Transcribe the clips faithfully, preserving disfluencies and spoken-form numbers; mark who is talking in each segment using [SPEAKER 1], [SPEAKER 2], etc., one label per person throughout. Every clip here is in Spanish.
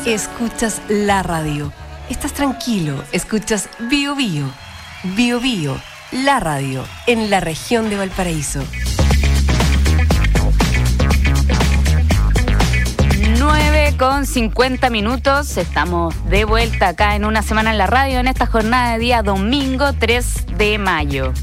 [SPEAKER 1] Escuchas la radio. Estás tranquilo, escuchas Bio Bio. Bio Bio, la radio, en la región de Valparaíso.
[SPEAKER 2] nueve con cincuenta minutos, estamos de vuelta acá en Una Semana en la Radio, en esta jornada de día domingo tres de mayo.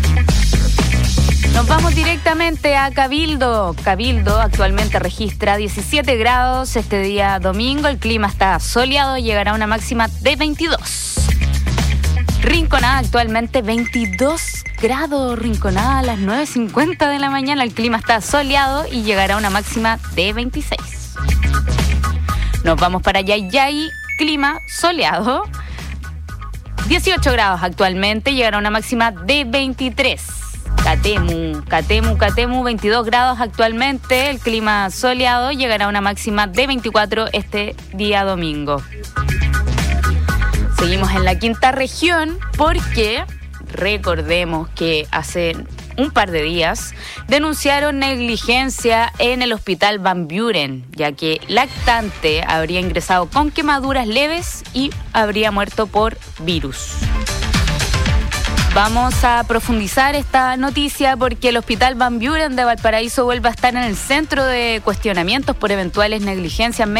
[SPEAKER 2] Nos vamos directamente a Cabildo. Cabildo actualmente registra diecisiete grados este día domingo, el clima está soleado, llegará a una máxima de veintidós. Rinconada actualmente veintidós grados, Rinconada a las nueve cincuenta de la mañana, el clima está soleado y llegará a una máxima de veintiséis. Nos vamos para Yayay, clima soleado, dieciocho grados actualmente, llegará a una máxima de veintitrés. Catemu, Catemu, Catemu, veintidós grados actualmente, el clima soleado, llegará a una máxima de veinticuatro este día domingo. Seguimos en la quinta región porque recordemos que hace un par de días denunciaron negligencia en el hospital Van Buren, ya que lactante habría ingresado con quemaduras leves y habría muerto por virus. Vamos a profundizar esta noticia porque el Hospital Van Buren de Valparaíso vuelve a estar en el centro de cuestionamientos por eventuales negligencias